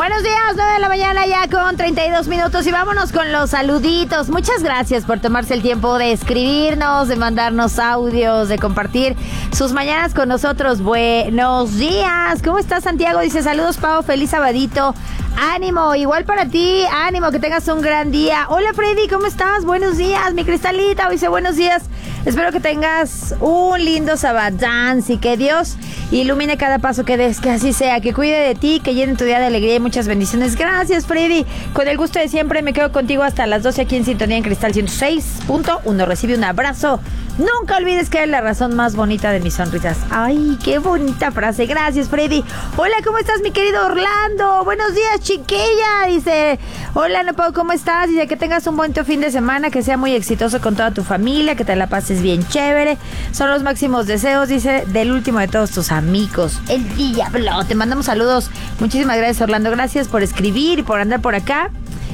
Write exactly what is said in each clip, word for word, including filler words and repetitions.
Buenos días, nueve de la mañana ya con treinta y dos minutos y vámonos con los saluditos. Muchas gracias por tomarse el tiempo de escribirnos, de mandarnos audios, de compartir sus mañanas con nosotros. Buenos días, ¿cómo estás, Santiago? Dice, saludos, Pau, feliz sabadito. Ánimo, igual para ti, ánimo, que tengas un gran día. Hola, Freddy, ¿cómo estás? Buenos días, mi Cristalita, dice buenos días. Espero que tengas un lindo sabadance y que Dios ilumine cada paso que des, que así sea, que cuide de ti, que llene tu día de alegría y muchas bendiciones. Gracias, Freddy. Con el gusto de siempre me quedo contigo hasta las doce aquí en Sintonía en Cristal ciento seis punto uno. Recibe un abrazo. Nunca olvides que eres la razón más bonita de mis sonrisas. Ay, qué bonita frase. Gracias, Freddy. Hola, ¿cómo estás, mi querido Orlando? Buenos días, chiquilla. Dice, hola, no puedo, ¿cómo estás? Dice, que tengas un bonito fin de semana, que sea muy exitoso con toda tu familia, que te la pases bien chévere. Son los máximos deseos, dice, del último de todos tus amigos, el Diablo. Te mandamos saludos. Muchísimas gracias, Orlando. Gracias por escribir y por andar por acá.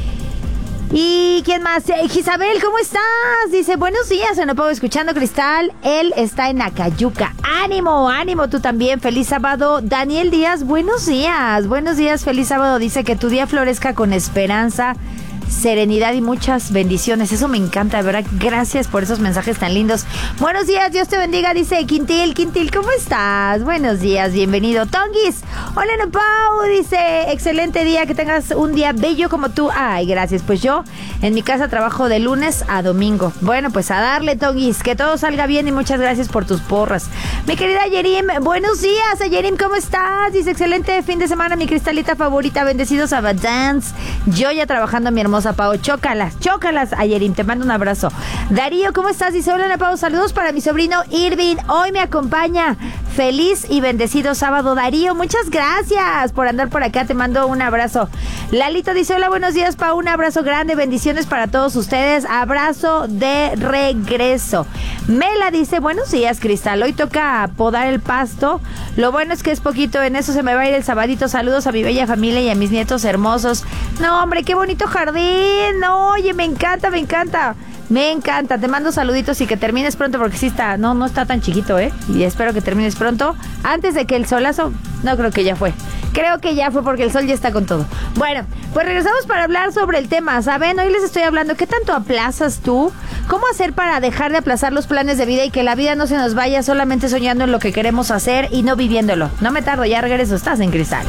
¿Y quién más? Eh, Isabel, ¿cómo estás? Dice, buenos días, no puedo escuchando Cristal. Él está en Acayuca. Ánimo, ánimo, tú también. Feliz sábado. Daniel Díaz, buenos días. Buenos días, feliz sábado. Dice que tu día florezca con esperanza, serenidad y muchas bendiciones. Eso me encanta, de verdad. Gracias por esos mensajes tan lindos. Buenos días, Dios te bendiga, dice Quintil. Quintil, ¿cómo estás? Buenos días, bienvenido. Tonguis, hola, no, Pau, dice, excelente día, que tengas un día bello como tú. Ay, gracias. Pues yo en mi casa trabajo de lunes a domingo. Bueno, pues a darle, Tonguis, que todo salga bien y muchas gracias por tus porras. Mi querida Yerim, buenos días, Yerim, ¿cómo estás? Dice, excelente fin de semana, mi Cristalita favorita, bendecidos a Dance. Yo ya trabajando, mi hermosa Pau, chócalas, chócalas, Ayerim, te mando un abrazo. Darío, ¿cómo estás? Dice, hola, Pau, saludos para mi sobrino Irving, hoy me acompaña. Feliz y bendecido sábado, Darío, muchas gracias por andar por acá, te mando un abrazo. Lalito dice, hola, buenos días, Pau, un abrazo grande, bendiciones para todos ustedes, abrazo de regreso. Mela dice, buenos días, Cristal, hoy toca podar el pasto, lo bueno es que es poquito, en eso se me va a ir el sabadito, saludos a mi bella familia y a mis nietos hermosos. No, hombre, qué bonito jardín, no, oye, me encanta, me encanta. Me encanta, te mando saluditos y que termines pronto porque sí está, no, no está tan chiquito, ¿eh? Y espero que termines pronto, antes de que el solazo, no creo que ya fue. Creo que ya fue porque el sol ya está con todo. Bueno, pues regresamos para hablar sobre el tema, ¿saben? Hoy les estoy hablando, ¿qué tanto aplazas tú? ¿Cómo hacer para dejar de aplazar los planes de vida y que la vida no se nos vaya solamente soñando en lo que queremos hacer y no viviéndolo? No me tardo, ya regreso, estás en Cristal.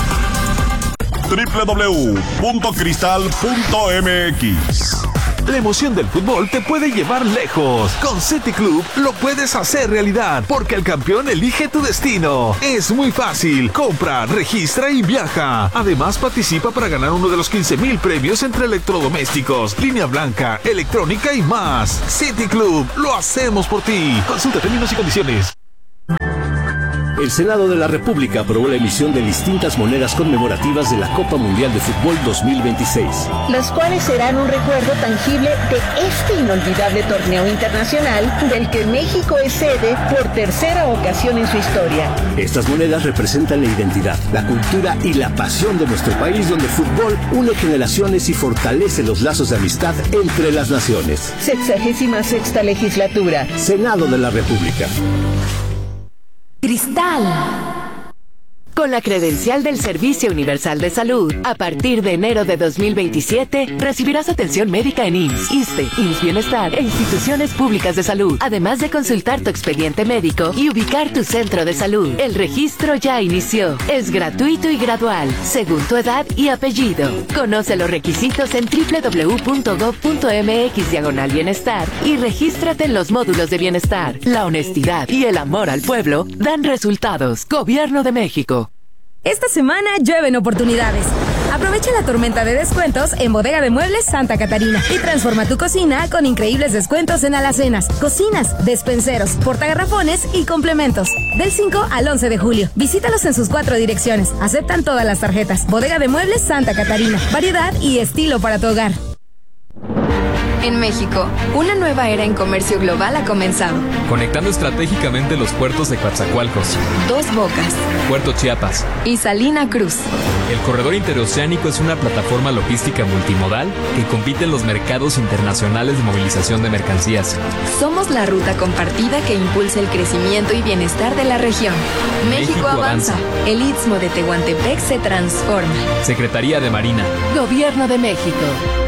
doble u doble u doble u punto cristal punto m x. La emoción del fútbol te puede llevar lejos. Con City Club lo puedes hacer realidad, porque el campeón elige tu destino. Es muy fácil. Compra, registra y viaja. Además, participa para ganar uno de los quince mil premios entre electrodomésticos, línea blanca, electrónica y más. City Club, lo hacemos por ti. Consulta términos y condiciones. El Senado de la República aprobó la emisión de distintas monedas conmemorativas de la Copa Mundial de Fútbol dos mil veintiséis. Las cuales serán un recuerdo tangible de este inolvidable torneo internacional del que México es sede por tercera ocasión en su historia. Estas monedas representan la identidad, la cultura y la pasión de nuestro país, donde el fútbol une generaciones y fortalece los lazos de amistad entre las naciones. Sexagésima sexta legislatura. Senado de la República. Cristal. Con la credencial del Servicio Universal de Salud, a partir de enero de dos mil veintisiete, recibirás atención médica en I M S S, ISSSTE, I M S S Bienestar e instituciones públicas de salud, además de consultar tu expediente médico y ubicar tu centro de salud. El registro ya inició. Es gratuito y gradual, según tu edad y apellido. Conoce los requisitos en doble u doble u doble u punto gob punto m x diagonal bienestar y regístrate en los módulos de bienestar. La honestidad y el amor al pueblo dan resultados. Gobierno de México. Esta semana llueven oportunidades. Aprovecha la tormenta de descuentos en Bodega de Muebles Santa Catarina y transforma tu cocina con increíbles descuentos en alacenas, cocinas, despenseros, portagarrafones y complementos. Del cinco al once de julio. Visítalos en sus cuatro direcciones. Aceptan todas las tarjetas. Bodega de Muebles Santa Catarina. Variedad y estilo para tu hogar. En México, una nueva era en comercio global ha comenzado. Conectando estratégicamente los puertos de Coatzacoalcos, Dos Bocas, Puerto Chiapas y Salina Cruz. El corredor interoceánico es una plataforma logística multimodal que compite en los mercados internacionales de movilización de mercancías. Somos la ruta compartida que impulsa el crecimiento y bienestar de la región. México, México avanza. avanza. El Istmo de Tehuantepec se transforma. Secretaría de Marina. Gobierno de México.